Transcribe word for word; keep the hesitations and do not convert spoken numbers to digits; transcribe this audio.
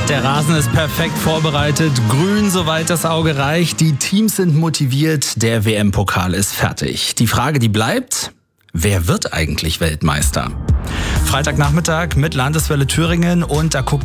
Der Rasen ist perfekt vorbereitet, grün, soweit das Auge reicht. Die Teams sind motiviert, der W M-Pokal ist fertig. Die Frage, die bleibt, wer wird eigentlich Weltmeister? Freitagnachmittag mit Landeswelle Thüringen und da guckt